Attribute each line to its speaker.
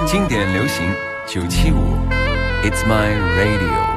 Speaker 1: 经典流行975 It's My Radio。